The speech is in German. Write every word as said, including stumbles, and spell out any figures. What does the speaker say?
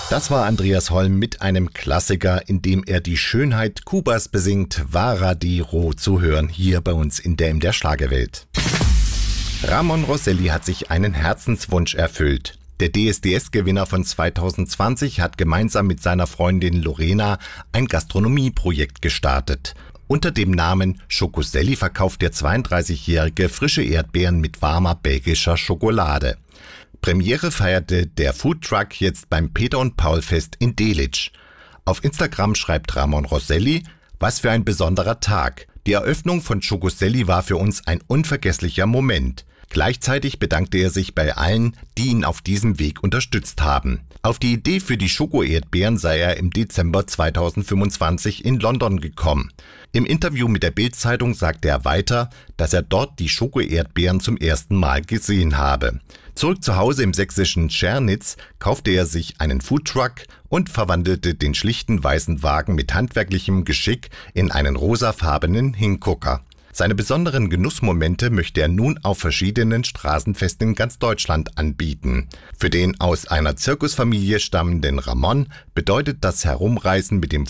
Das war Andreas Holm mit einem Klassiker, in dem er die Schönheit Kubas besingt, Varadero, zu hören, hier bei uns in der M D R Schlagerwelt. Ramon Rosselli hat sich einen Herzenswunsch erfüllt. Der D S D S-Gewinner von zweitausendzwanzig hat gemeinsam mit seiner Freundin Lorena ein Gastronomieprojekt gestartet. Unter dem Namen Schokoselli verkauft der zweiunddreißigjährige frische Erdbeeren mit warmer belgischer Schokolade. Premiere feierte der Foodtruck jetzt beim Peter und Paul Fest in Delitzsch. Auf Instagram schreibt Ramon Rosselli: Was für ein besonderer Tag. Die Eröffnung von Schokoselli war für uns ein unvergesslicher Moment. Gleichzeitig bedankte er sich bei allen, die ihn auf diesem Weg unterstützt haben. Auf die Idee für die Schoko-Erdbeeren sei er im Dezember zweitausendfünfundzwanzig in London gekommen. Im Interview mit der Bild-Zeitung sagte er weiter, dass er dort die Schoko-Erdbeeren zum ersten Mal gesehen habe. Zurück zu Hause im sächsischen Schernitz kaufte er sich einen Foodtruck und verwandelte den schlichten weißen Wagen mit handwerklichem Geschick in einen rosafarbenen Hingucker. Seine besonderen Genussmomente möchte er nun auf verschiedenen Straßenfesten in ganz Deutschland anbieten. Für den aus einer Zirkusfamilie stammenden Ramon bedeutet das Herumreisen mit dem